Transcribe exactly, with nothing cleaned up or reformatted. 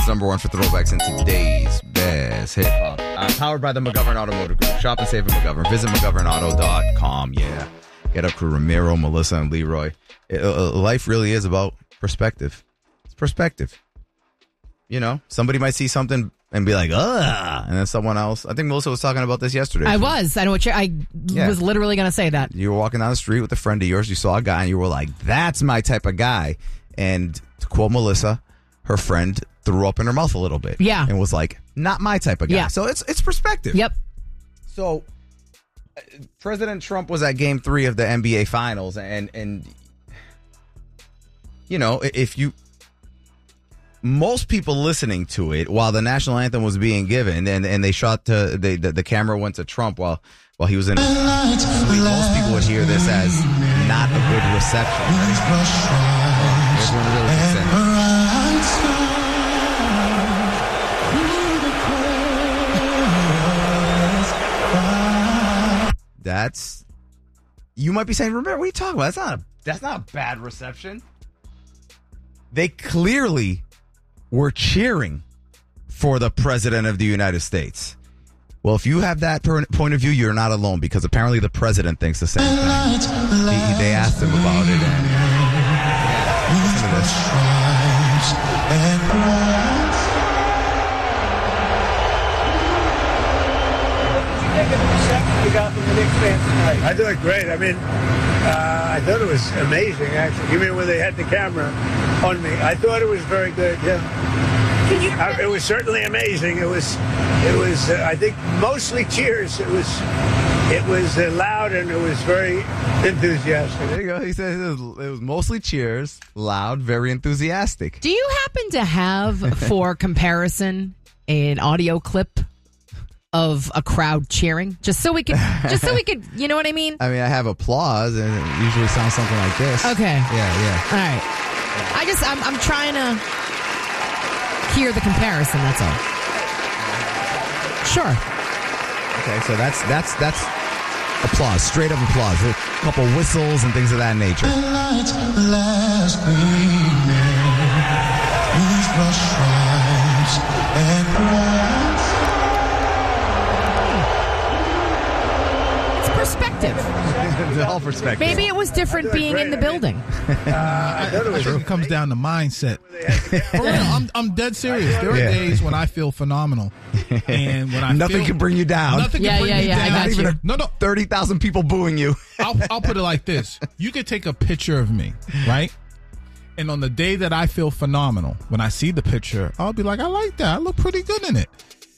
number one for throwbacks in today's best hip hop. Uh, powered by the McGovern Automotive Group. Shop and save at McGovern. Visit McGovern Auto dot com. Yeah. Get up crew Ramiro, Melissa, and Leroy. It, uh, life really is about perspective. It's perspective. You know, somebody might see something and be like, ah, and then someone else. I think Melissa was talking about this yesterday. I was. I know what you I Yeah. was literally going to say that. You were walking down the street with a friend of yours. You saw a guy and you were like, that's my type of guy. And to quote Melissa, her friend threw up in her mouth a little bit. Yeah. And was like, not my type of guy. Yeah. So it's it's perspective. Yep. So uh, President Trump was at game three of the N B A Finals. And, and you know, if you... Most people listening to it while the national anthem was being given, and, and they shot to they, the the camera went to Trump while while he was in. Most people would hear this as not a good reception. Here's one really good sense. That's you might be saying, remember what are you talking about? That's not a that's not a bad reception. They clearly were cheering for the president of the United States. Well, if you have that per- point of view, you're not alone, because apparently the president thinks the same thing. He, they asked him about it, and yeah, listen to this. You got from the Knicks fans tonight. I thought great. I mean, uh, I thought it was amazing, actually. You mean when they had the camera on me? I thought it was very good. Yeah. Did you? I, it was certainly amazing. It was. It was. Uh, I think mostly cheers. It was. It was uh, loud and it was very enthusiastic. There you go. He said it was, it was mostly cheers, loud, very enthusiastic. Do you happen to have, for comparison, an audio clip of a crowd cheering, just so we could, just so we could, you know what I mean? I mean, I have applause, and it usually sounds something like this. Okay. Yeah, yeah. All right. I just, I'm, I'm trying to hear the comparison. That's all. Sure. Okay, so that's that's that's applause, straight up applause. A couple whistles and things of that nature. Perspective. It's all perspective. Maybe it was different being in the building. Uh, I, I think it comes down to mindset. For real, I'm, I'm dead serious. There are Yeah. days when I feel phenomenal, and when I nothing feel, can bring you down. Nothing Yeah, can bring yeah, me yeah, I down. got Not even you. a No, no. thirty thousand people booing you. I'll, I'll put it like this: you could take a picture of me, right? And on the day that I feel phenomenal, when I see the picture, I'll be like, I like that. I look pretty good in it.